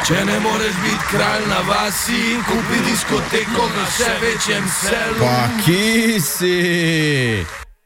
Če ne moreš biti kralj na vasi, kupi diskoteko v še večjem selu. Pa ki si?